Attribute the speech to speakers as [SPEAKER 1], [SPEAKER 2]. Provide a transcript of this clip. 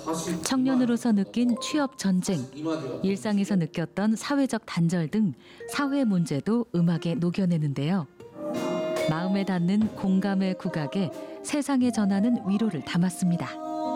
[SPEAKER 1] 청년으로서 느낀 취업 전쟁, 일상에서 느꼈던 사회적 단절 등 사회 문제도 음악에 녹여내는데요. 마음에 닿는 공감의 국악에 세상에 전하는 위로를 담았습니다.